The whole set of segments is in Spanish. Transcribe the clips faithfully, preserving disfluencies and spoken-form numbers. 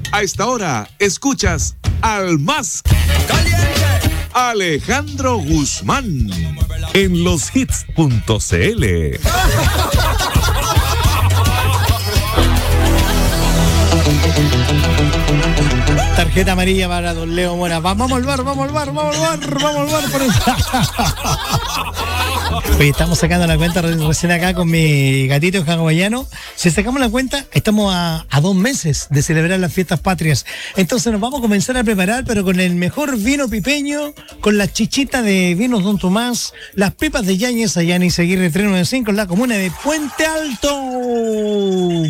A esta hora, escuchas al más caliente, Alejandro Guzmán, en los hits punto c l. Tarjeta amarilla para don Leo Mora. Vamos al bar, vamos al bar, vamos al bar, vamos al bar. Por el... Oye, estamos sacando la cuenta recién acá con mi gatito hawaiano. Si sacamos la cuenta, estamos a, a dos meses de celebrar las fiestas patrias. Entonces nos vamos a comenzar a preparar, pero con el mejor vino pipeño, con la chichita de Vinos Don Tomás, las pipas de Yáñez, allá en Izaguirre trescientos noventa y cinco, en la comuna de Puente Alto.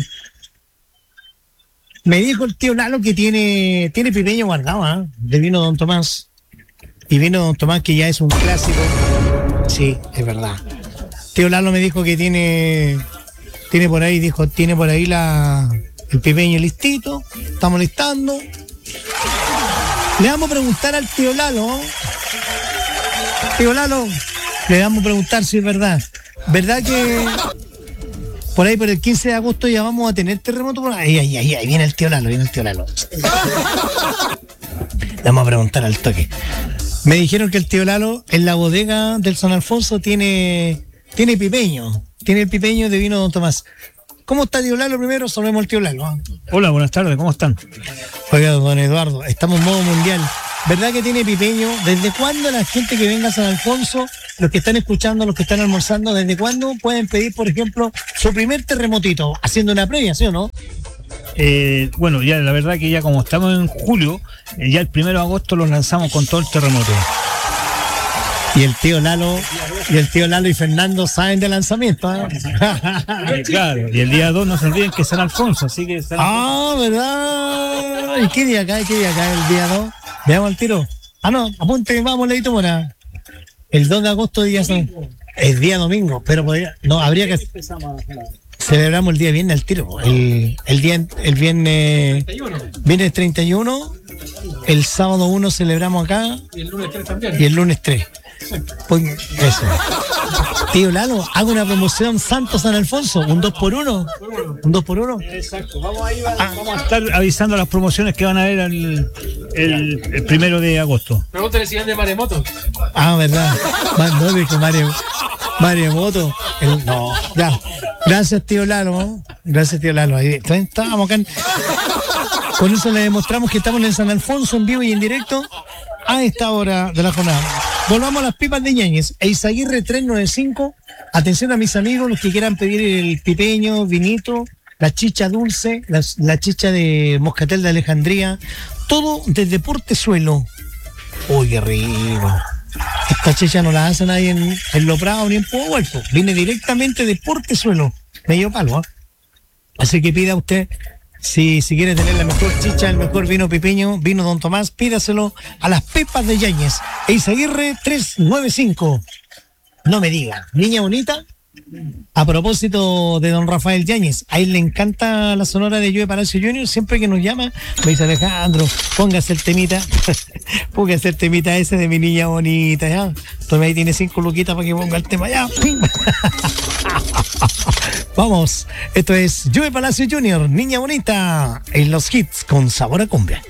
Me dijo el tío Lalo que tiene, tiene pipeño guardado, ¿eh? De Vino Don Tomás. Y Vino Don Tomás, que ya es un clásico. Sí, es verdad. Tío Lalo me dijo que tiene, tiene por ahí, dijo, tiene por ahí la, el pipeño listito. Estamos listando. Le vamos a preguntar al tío Lalo. Tío Lalo, le vamos a preguntar si es verdad. ¿Verdad que por ahí por el quince de agosto ya vamos a tener terremoto? Por ahí, ahí, ahí, ahí viene el tío Lalo, viene el tío Lalo. Le vamos a preguntar al toque. Me dijeron que el tío Lalo en la bodega del San Alfonso tiene, tiene pipeño, tiene el pipeño de Vino Don Tomás. ¿Cómo está tío Lalo? Primero saludemos al tío Lalo, ¿eh? Hola, buenas tardes, ¿cómo están? Oiga, don Eduardo, estamos en modo mundial. ¿Verdad que tiene pipeño? ¿Desde cuándo la gente que venga a San Alfonso, los que están escuchando, los que están almorzando, desde cuándo pueden pedir, por ejemplo, su primer terremotito, haciendo una previa, ¿sí o no? Eh, bueno, ya la verdad que ya como estamos en julio, eh, ya el primero de agosto los lanzamos con todo el terremoto. Y el tío Lalo, y el tío Lalo y Fernando saben de lanzamiento, ¿eh? Claro, y el día dos no se olviden que es San Alfonso, así que San Alfonso. Ah, ¿verdad? ¿Y qué día cae? ¿Qué día cae el día dos? Veamos el tiro. Ah, no, apunte, vamos, Leito Mora. El dos de agosto día son. Es día domingo, pero podría, no, habría que. Celebramos el día viernes al tiro. El, el día, el viernes. Viernes treinta y uno. El sábado uno celebramos acá. Y el lunes tres también. Y el lunes tres. Pues eso. Tío Lalo, hago una promoción Santo San Alfonso, un dos por uno. Un dos por uno. Exacto. Vamos a, ir, ah. vamos a estar avisando las promociones que van a haber el, el, el primero de agosto. Pregúntale si es de maremoto. Ah, verdad. No, dijo Mario. Maremoto. El, no, ya. Gracias, tío Lalo. ¿no? Gracias, tío Lalo. Ahí estábamos acá. Con eso le demostramos que estamos en San Alfonso en vivo y en directo a esta hora de la jornada. Volvamos a las pipas de Yáñez. Eizaguirre trescientos noventa y cinco. Atención a mis amigos, los que quieran pedir el pipeño, vinito, la chicha dulce, la, la chicha de moscatel de Alejandría. Todo desde Portezuelo. Uy, qué rico. Esta chicha no la hace nadie en, en Lo Prado ni en Pueblo Alto. Viene directamente de Portezuelo. Medio palo, ¿eh? Así que pida usted. Si, si quiere tener la mejor chicha, el mejor vino pipeño, Vino Don Tomás, pídaselo a las pepas de Yáñez. Eizaguirre trescientos noventa y cinco. No me diga, niña bonita. A propósito de don Rafael Yáñez, a él le encanta la sonora de Joe Palacio junior Siempre que nos llama, me dice Alejandro, póngase el temita, póngase el temita ese de mi niña bonita, ya. Entonces ahí tiene cinco luquitas para que ponga el tema, ya. Vamos, esto es Joe Palacio junior, niña bonita, en los hits con sabor a cumbia.